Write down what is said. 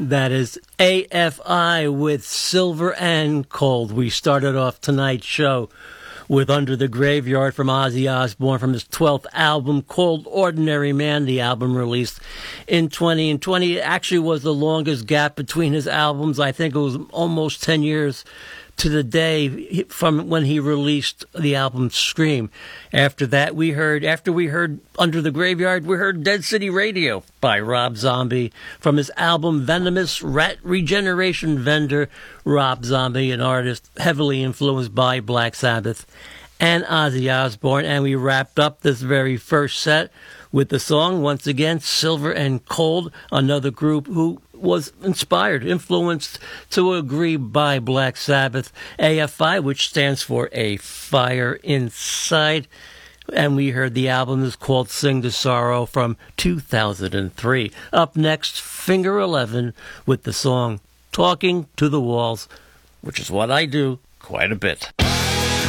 That is AFI with Silver and Cold. We started off tonight's show with Under the Graveyard from Ozzy Osbourne from his 12th album called Ordinary Man. The album released in 2020. It actually was the longest gap between his albums. I think it was almost 10 years to the day from when he released the album Scream. After that, after we heard Under the Graveyard, we heard Dead City Radio by Rob Zombie from his album Venomous Rat Regeneration Vendor. Rob Zombie, an artist heavily influenced by Black Sabbath and Ozzy Osbourne. And we wrapped up this very first set with the song, once again, Silver and Cold, another group who was inspired, influenced to a degree by Black Sabbath. AFI, which stands for A Fire Inside. And we heard the album is called Sing to Sorrow from 2003. Up next, Finger 11 with the song Talking to the Walls, which is what I do quite a bit.